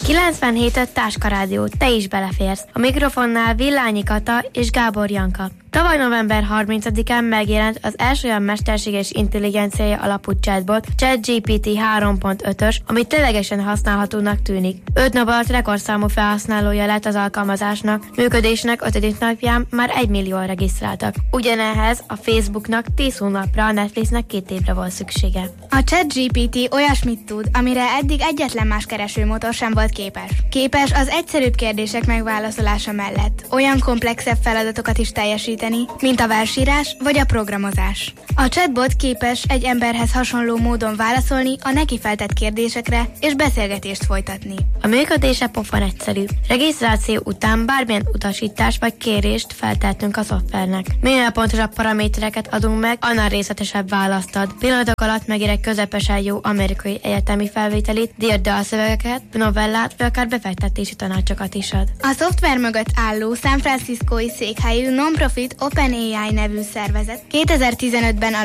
97.5 Táskarádió, te is beleférsz. A mikrofonnál Villányi Kata és Gábor Janka. Tavaly november 30-án megjelent az első olyan mesterséges intelligenciája alapú chatbot, ChatGPT 3.5-ös, ami ténylegesen használhatónak tűnik. 5 nap alatt rekordszámú felhasználója lett az alkalmazásnak, működésnek 5. napján már 1 millióan regisztráltak. Ugyanehhez a Facebooknak 10 hónapra, a Netflixnek 2 évre volt szüksége. A ChatGPT olyasmit tud, amire eddig egyetlen más keresőmotor sem volt képes. Képes az egyszerűbb kérdések megválaszolása mellett olyan komplexebb feladatokat is teljesíteni, mint a versírás vagy a programozás. A chatbot képes egy emberhez hasonló módon válaszolni a neki feltett kérdésekre és beszélgetést folytatni. A működése pofon egyszerű. Regisztráció után bármilyen utasítást vagy kérést feltehetünk a szoftvernek. Minél pontosabb paramétereket adunk meg, annál részletesebb választ ad. Pillanatok alatt megír egy közepesen jó amerikai egyetemi felvételit, dírdalszövegeket, novellát, vagy akár befektetési tanácsokat is ad. A szoftver mögött álló San Franciscói székhelyű non-profit OpenAI nevű szervezet 2015-ben